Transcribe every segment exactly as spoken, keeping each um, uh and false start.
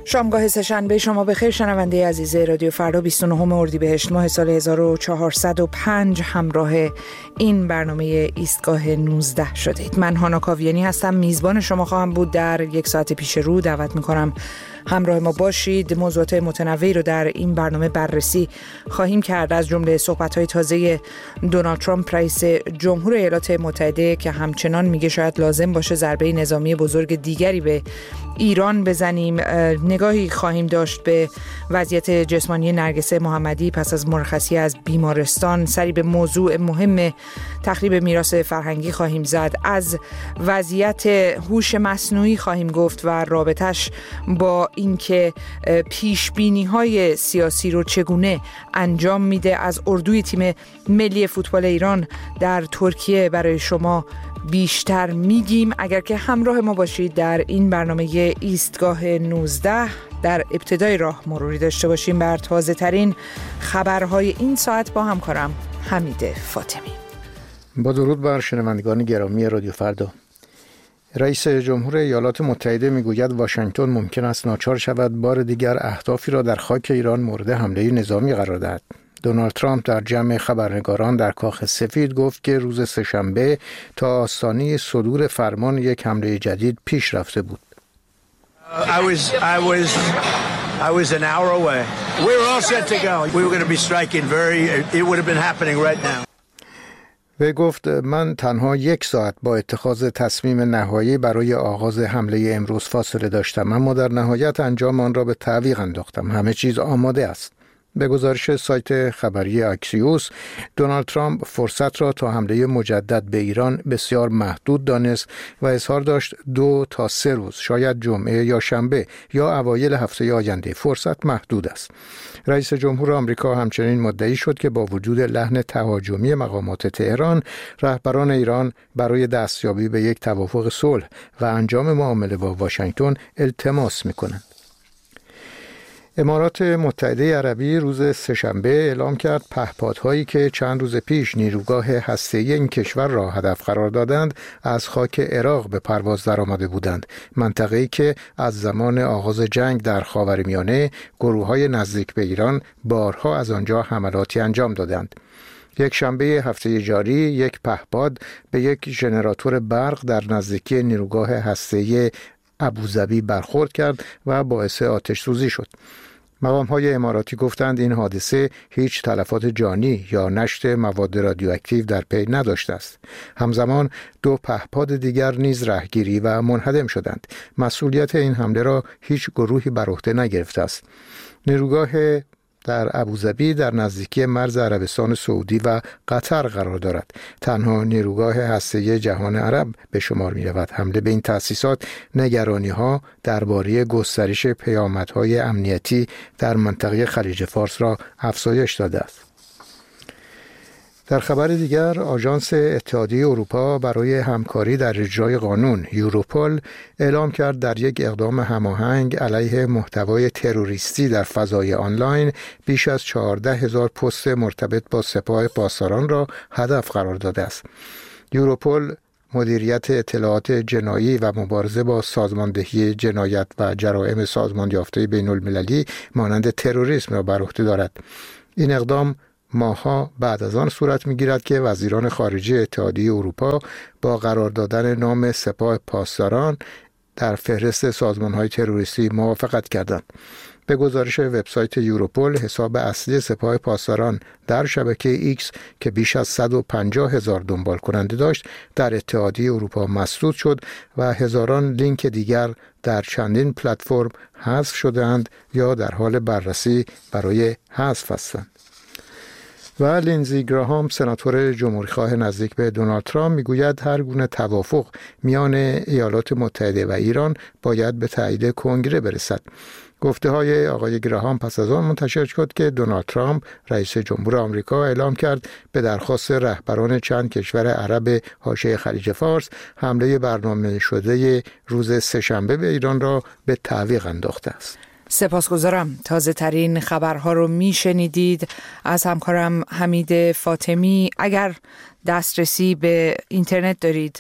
شامگاه سه‌شنبه شما بخیر شنونده عزیز رادیو فردا بیست و نهم اردیبهشت ماه سال هزار و چهارصد و پنج همراه این برنامه ایستگاه نوزده شدید. من هانا کاویانی هستم، میزبان شما خواهم بود در یک ساعت پیش رو. دعوت میکنم همراه ما باشید. موضوعات متنوعی رو در این برنامه بررسی خواهیم کرد، از جمله صحبت‌های تازه دونالد ترامپ رئیس جمهور ایالات متحده که همچنان میگه شاید لازم باشه ضربه نظامی بزرگ دیگری به ایران بزنیم. نگاهی خواهیم داشت به وضعیت جسمانی نرگسه محمدی پس از مرخصی از بیمارستان. سری به موضوع مهم تخریب میراث فرهنگی خواهیم زد. از وضعیت هوش مصنوعی خواهیم گفت و رابطش با اینکه پیش بینی های سیاسی رو چگونه انجام میده. از اردوی تیم ملی فوتبال ایران در ترکیه برای شما بیشتر میگیم. اگر که همراه ما باشید در این برنامه ایستگاه نوزده، در ابتدای راه مروری داشته باشیم بر تازه ترین خبرهای این ساعت با همکارم حمید فاطمی. با درود بر شنوندگان گرامی رادیو فردا. رئیس جمهور ایالات متحده میگوید واشنگتن ممکن است ناچار شود بار دیگر اهدافی را در خاک ایران مورد حمله نظامی قرار دهد. دونالد ترامپ در جمع خبرنگاران در کاخ سفید گفت که روز سه‌شنبه تا آستانه صدور فرمان یک حمله جدید پیش رفته بود. I was I was I was an hour away. We were all set to go. We were going to be striking very it would have been happening right now. و گفت من تنها یک ساعت با اتخاذ تصمیم نهایی برای آغاز حمله امروز فاصله داشتم، اما در نهایت انجام آن را به تعویق انداختم. همه چیز آماده است. به گزارش سایت خبری اکسیوس، دونالد ترامپ فرصت را تا حمله مجدد به ایران بسیار محدود دانست و اظهار داشت دو تا سه روز، شاید جمعه یا شنبه یا اوایل هفته آینده، فرصت محدود است. رئیس جمهور آمریکا همچنین مدعی شد که با وجود لحن تهاجمی مقامات تهران، رهبران ایران برای دستیابی به یک توافق صلح و انجام معامله با واشنگتن التماس می‌کنند. امارات متحده عربی روز سه‌شنبه اعلام کرد پهپادهایی که چند روز پیش نیروگاه هسته‌ای این کشور را هدف قرار دادند از خاک عراق به پرواز درآمده بودند، منطقه‌ای که از زمان آغاز جنگ در خاورمیانه گروه‌های نزدیک به ایران بارها از آنجا حملاتی انجام دادند. یک شنبه هفته جاری یک پهپاد به یک ژنراتور برق در نزدیکی نیروگاه هسته‌ای ابوظبی برخورد کرد و باعث آتش سوزی شد. مقام‌های اماراتی گفتند این حادثه هیچ تلفات جانی یا نشت مواد رادیواکتیو در پی نداشته است. همزمان دو پهپاد دیگر نیز رهگیری و منهدم شدند. مسئولیت این حمله را هیچ گروهی بر عهده نگرفته است. نیروگاه در ابوظبی در نزدیکی مرز عربستان سعودی و قطر قرار دارد. تنها نیروگاه هسته‌ای جهان عرب به شمار می رود. حمله به این تأسیسات نگرانی‌ها درباره گسترش پیامدهای امنیتی در منطقه خلیج فارس را افزایش داده است. در خبر دیگر، آژانس اتحادیه اروپا برای همکاری در اجرای قانون یوروپول اعلام کرد در یک اقدام هماهنگ علیه محتوای تروریستی در فضای آنلاین بیش از چهارده هزار پست مرتبط با سپاه پاسداران را هدف قرار داده است. یوروپول مدیریت اطلاعات جنایی و مبارزه با سازماندهی جنایت و جرائم سازمان یافته بین المللی مانند تروریسم را بر عهده دارد. این اقدام ماه‌ها بعد از آن صورت می‌گیرد که وزیران خارجه اتحادیه اروپا با قرار دادن نام سپاه پاسداران در فهرست سازمان‌های تروریستی موافقت کردند. به گزارش وبسایت یوروپول، حساب اصلی سپاه پاسداران در شبکه ایکس که بیش از صد و پنجاه هزار دنبال کننده داشت در اتحادیه اروپا مسدود شد و هزاران لینک دیگر در چندین پلتفرم حذف شدند یا در حال بررسی برای حذف هستند. و لینزی گراهام، سناتور جمهوری‌خواه نزدیک به دونالد ترامپ، میگوید هر گونه توافق میان ایالات متحده و ایران باید به تایید کنگره برسد. گفته های آقای گراهام پس از آن منتشر شد که دونالد ترامپ رئیس جمهور آمریکا اعلام کرد به درخواست رهبران چند کشور عرب حاشیه خلیج فارس حمله برنامه شده روز سه‌شنبه به ایران را به تعویق انداخته است. سپاسگزارم. تازه ترین خبرها رو میشنیدید از همکارم حمید فاطمی. اگر دسترسی به اینترنت دارید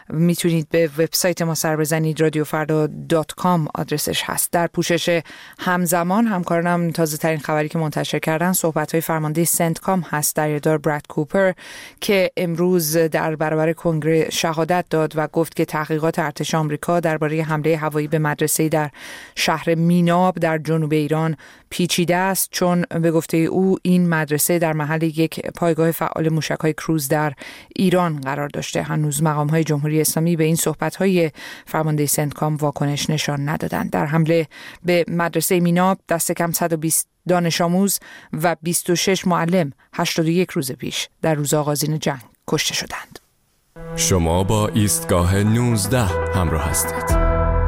میتونید به وبسایت ما سر بزنید، رادیو فردا دات کام آدرسش هست. در پوشش همزمان همکارانم تازه ترین خبری که منتشر کردن صحبت های فرمانده سنتکام هست، دریادار براد کوپر، که امروز در برابر کنگره شهادت داد و گفت که تحقیقات ارتش آمریکا درباره حمله هوایی به مدرسه‌ای در شهر میناب در جنوب ایران پیچیده است، چون به گفته او این مدرسه در محل یک پایگاه فعال موشک‌های کروز در ایران قرار داشته. هنوز مقام‌های جمهوری اسلامی به این صحبت‌های فرمانده سنتکام واکنش نشان ندادند. در حمله به مدرسه میناب دست کم صد و بیست دانش آموز و بیست و شش معلم هشتاد و یک روز پیش در روز آغازین جنگ کشته شدند. شما با ایستگاه نوزده همراه هستید.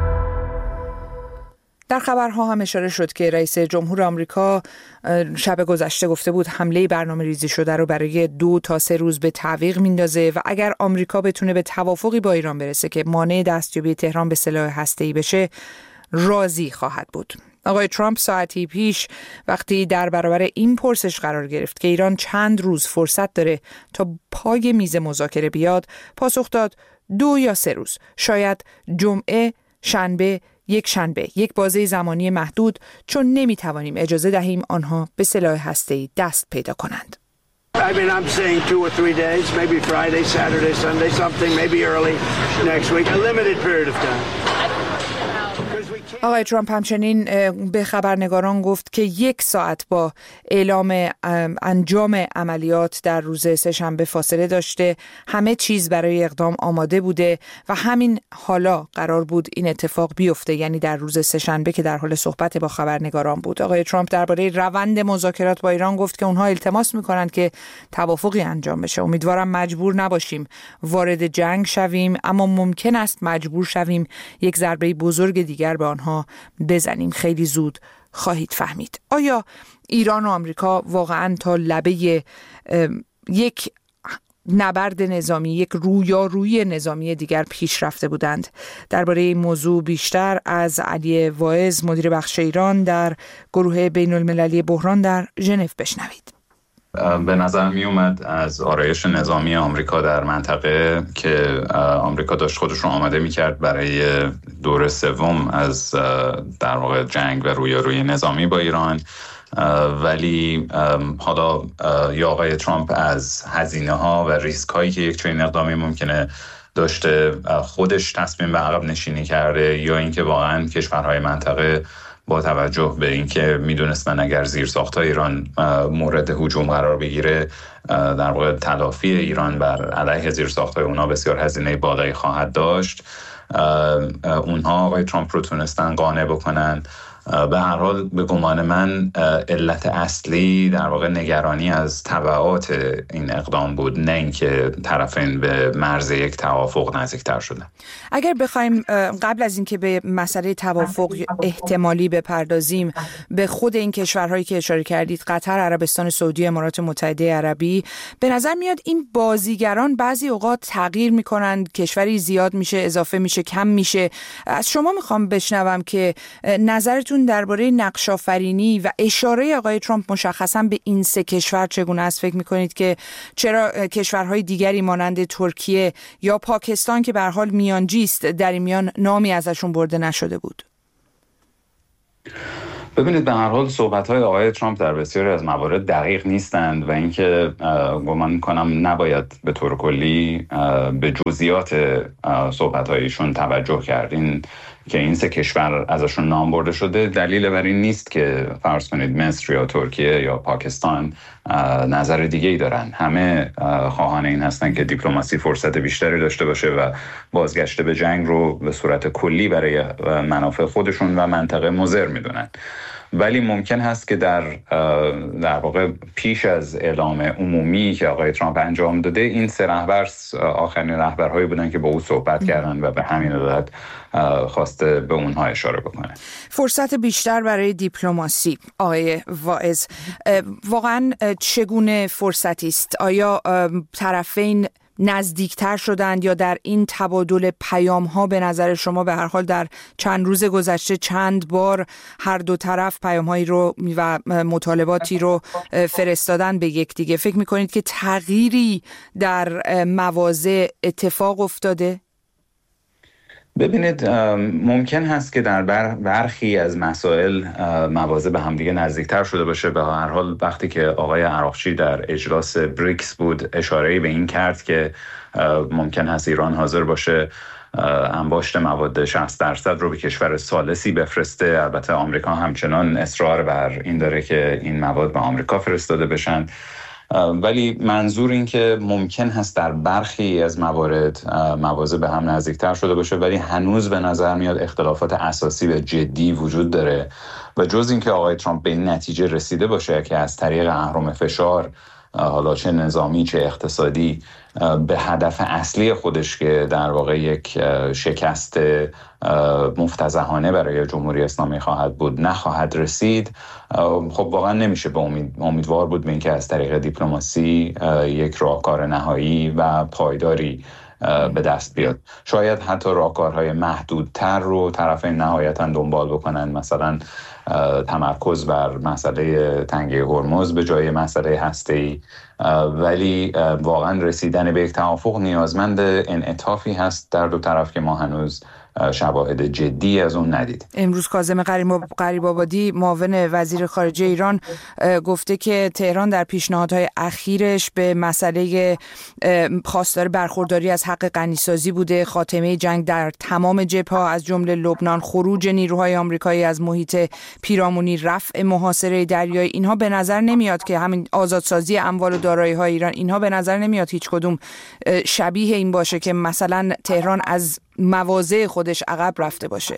در خبرها هم اشاره شد که رئیس جمهور آمریکا شب گذشته گفته بود حمله برنامه ریزی شده رو برای دو تا سه روز به تعویق میندازه و اگر آمریکا بتونه به توافقی با ایران برسه که مانع دستیابی تهران به سلاح هسته‌ای بشه، راضی خواهد بود. آقای ترامپ ساعتی پیش وقتی در برابر این پرسش قرار گرفت که ایران چند روز فرصت داره تا پای میز مذاکره بیاد، پاسخ داد دو یا سه روز، شاید جمعه، شنبه، یک شنبه، یک بازه زمانی محدود، چون نمیتوانیم اجازه دهیم آنها به سلاح هسته‌ای دست پیدا کنند. I mean, I'm saying two or three days, maybe Friday, Saturday, Sunday, something, maybe early next week, a limited period of time. آقای ترامپ همچنین به خبرنگاران گفت که یک ساعت با اعلام انجام عملیات در روز سه‌شنبه فاصله داشته، همه چیز برای اقدام آماده بوده و همین حالا قرار بود این اتفاق بیفته، یعنی در روز سه‌شنبه که در حال صحبت با خبرنگاران بود. آقای ترامپ درباره روند مذاکرات با ایران گفت که اونها التماس میکنند که توافقی انجام بشه. امیدوارم مجبور نباشیم وارد جنگ شویم، اما ممکن است مجبور شویم یک ضربه بزرگ دیگر به آنها بزنیم. خیلی زود خواهید فهمید. آیا ایران و آمریکا واقعاً تا لبه یک نبرد نظامی، یک رویارویی نظامی دیگر پیش رفته بودند؟ درباره این موضوع بیشتر از علی واعظ، مدیر بخش ایران در گروه بین المللی بحران در ژنو بشنوید. به نظر می اومد از آرایش نظامی آمریکا در منطقه که آمریکا داشت خودش رو آماده می کرد برای دور سوم از در واقع جنگ و رویارویی نظامی با ایران، ولی حالا یا آقای ترامپ از هزینه ها و ریسک هایی که یک چنین اقدامی ممکنه داشته خودش تصمیم به عقب نشینی کرده، یا اینکه واقعا کشورهای منطقه با توجه به اینکه میدونستن اگر زیرساخت‌های ایران مورد هجوم قرار بگیره، در واقع تلافی ایران بر علیه زیرساخت‌های اونا بسیار هزینه بالایی خواهد داشت، اونها آقای ترامپ رو تونستن قانع بکنن. به هر حال به گمان من علت اصلی در واقع نگرانی از تبعات این اقدام بود، نه اینکه طرفین به مرز یک توافق نزدیکتر شدن. اگر بخوایم قبل از اینکه به مسئله توافق احتمالی بپردازیم، به خود این کشورهایی که اشاره کردید، قطر، عربستان سعودی، امارات متحده عربی، به نظر میاد این بازیگران بعضی اوقات تغییر میکنند، کشوری زیاد میشه، اضافه میشه، کم میشه. از شما میخوام بشنوم که نظرتون درباره نقش‌آفرینی و اشاره آقای ترامپ مشخصاً به این سه کشور چگونه است؟ فکر می‌کنید که چرا کشورهای دیگری مانند ترکیه یا پاکستان که به هر حال میانجی است در این میان نامی ازشون برده نشده بود؟ ببینید، به هر حال صحبت‌های آقای ترامپ در بسیاری از موارد دقیق نیستند و اینکه گمان می‌کنم نباید به طور کلی به جزئیات صحبت‌هایشون توجه کرد. این که این سه کشور ازشون نام برده شده دلیل بر این نیست که فرض کنید مصر یا ترکیه یا پاکستان نظر دیگه‌ای دارن. همه خواهان این هستن که دیپلماسی فرصت بیشتری داشته باشه و بازگشت به جنگ رو به صورت کلی برای منافع خودشون و منطقه مضر میدونن. ولی ممکن هست که در در واقع پیش از اعلام عمومی که آقای ترامپ انجام داده، این سه رهبر آخرین رهبرهایی بودن که با او صحبت کردن و به همین علت خواسته به اونها اشاره بکنه. فرصت بیشتر برای دیپلماسی. آقای واعظ، واقعا چگونه فرصتی است؟ آیا طرفین نزدیکتر شدند یا در این تبادل پیام ها به نظر شما به هر حال در چند روز گذشته چند بار هر دو طرف پیام هایی رو و مطالباتی رو فرستادن به یکدیگه؟ فکر میکنید که تغییری در مواضع اتفاق افتاده؟ ببینید ممکن هست که در برخی از مسائل مواضع به همدیگه نزدیکتر شده باشه. به هر حال وقتی که آقای عراقچی در اجلاس بریکس بود اشاره‌ای به این کرد که ممکن هست ایران حاضر باشه انباشت مواد شصت درصد رو به کشور ثالثی بفرسته. البته آمریکا همچنان اصرار بر این داره که این مواد به آمریکا فرستاده بشن، ولی منظور این که ممکن هست در برخی از موارد مواضع به هم نزدیکتر شده باشه، ولی هنوز به نظر میاد اختلافات اساسی و جدی وجود داره و جز این که آقای ترامپ به این نتیجه رسیده باشه که از طریق اهرم فشار، حالا چه نظامی چه اقتصادی، به هدف اصلی خودش که در واقع یک شکست مفتضحانه برای جمهوری اسلامی خواهد بود نخواهد رسید، خب واقعا نمیشه به امید امیدوار بود به اینکه از طریق دیپلماسی یک راهکار نهایی و پایداری به دست بیاد. شاید حتی راهکارهای محدودتر رو طرفین نهایتا دنبال بکنن، مثلا تمرکز بر مسئله تنگه هرمز به جای مسئله هسته‌ای، ولی واقعا رسیدن به یک توافق نیازمند انعطافی هست در دو طرف که ما هنوز شواهد جدی از اون ندید. امروز کاظم غریب‌آبادی معاون وزیر خارجه ایران گفته که تهران در پیشنهادهای اخیرش به مسئله خواستار برخورداری از حق غنیسازی بوده، خاتمه جنگ در تمام جبهه‌ها از جمله لبنان، خروج نیروهای آمریکایی از محیط پیرامونی، رفع محاصره دریایی، اینها به نظر نمیاد که همین آزادسازی اموال و دارایی‌های ایران، اینها به نظر نمیاد هیچ کدوم شبیه این باشه که مثلا تهران از مواضع خودش عقب رفته باشه.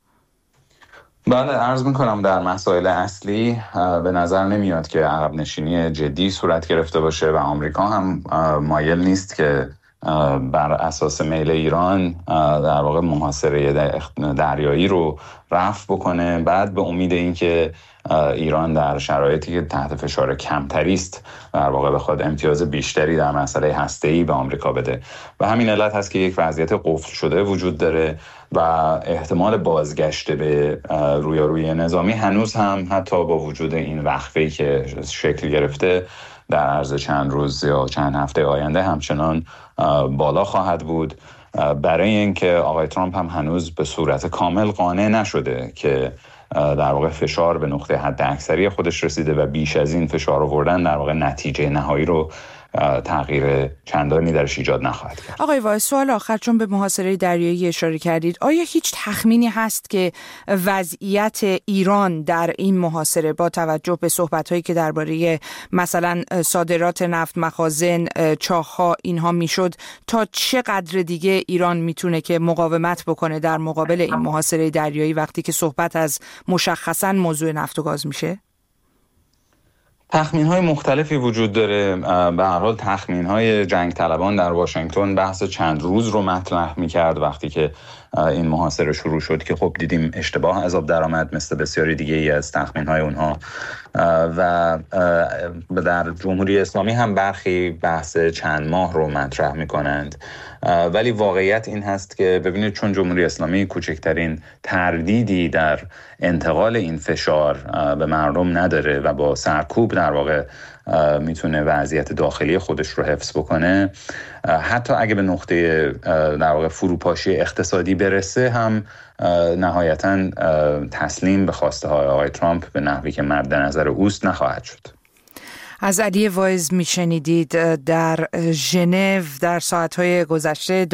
بله، عرض میکنم در مسائل اصلی به نظر نمیاد که عقب نشینی جدی صورت گرفته باشه و آمریکا هم مایل نیست که بر اساس میل ایران در واقع محاصره دریایی رو رفع بکنه، بعد به امید اینکه ایران در شرایطی که تحت فشار کمتری است در واقع بخواد امتیاز بیشتری در مسئله هسته‌ای به آمریکا بده. و همین علت هست که یک وضعیت قفل شده وجود داره و احتمال بازگشت به رویارویی نظامی هنوز هم حتی با وجود این وقفه‌ای که شکل گرفته در عرض چند روز یا چند هفته آینده همچنان بالا خواهد بود، برای اینکه آقای ترامپ هم هنوز به صورت کامل قانع نشده که در واقع فشار به نقطه حد اکثری خودش رسیده و بیش از این فشار آوردن در واقع نتیجه نهایی رو تغییر چندانی درش ایجاد نخواهد کرد. آقای وایس، سوال آخر، چون به محاصره دریایی اشاره کردید، آیا هیچ تخمینی هست که وضعیت ایران در این محاصره با توجه به صحبت‌هایی که درباره مثلا صادرات نفت، مخازن، چاه‌ها اینها میشد، تا چه قدر دیگه ایران میتونه که مقاومت بکنه در مقابل این محاصره دریایی وقتی که صحبت از مشخصاً موضوع نفت و گاز میشه؟ تخمین‌های مختلفی وجود داره. به هر حال تخمین‌های جنگ طلبان در واشنگتن بحث چند روز رو مطرح می‌کرد وقتی که این محاصره شروع شد که خب دیدیم اشتباه از آب درآمد مثل بسیاری دیگه ای از تخمین‌های اونها، و در جمهوری اسلامی هم برخی بحث چند ماه رو مطرح می‌کنند، ولی واقعیت این هست که ببینید چون جمهوری اسلامی کوچکترین تردیدی در انتقال این فشار به مردم نداره و با سرکوب در واقع میتونه وضعیت داخلی خودش رو حفظ بکنه، حتی اگه به نقطه در واقع فروپاشی اقتصادی برسه هم نهایتاً تسلیم به خواسته های آقای ترامپ به نحوی که مد نظر اوست نخواهد شد. از علی وایز میشنیدید در ژنو در ساعت‌های گذشته.